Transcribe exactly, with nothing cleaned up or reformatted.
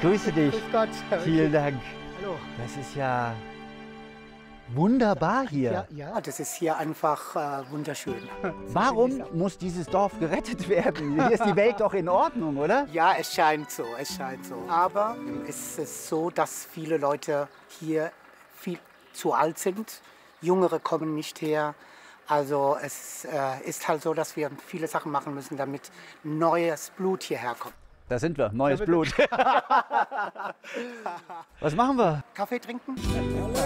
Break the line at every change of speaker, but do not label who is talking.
grüße dich.
Grüß Gott.
Vielen Dank.
Hallo.
Das ist ja wunderbar hier.
Ja, ja, das ist hier einfach äh, wunderschön.
Warum muss dieses Dorf gerettet werden? Hier ist die Welt doch in Ordnung, oder?
Ja, es scheint so, es scheint so. Aber es ist so, dass viele Leute hier viel zu alt sind. Jüngere kommen nicht her. Also es äh, ist halt so, dass wir viele Sachen machen müssen, damit neues Blut hierher kommt.
Da sind wir, neues Blut. Was machen wir?
Kaffee trinken?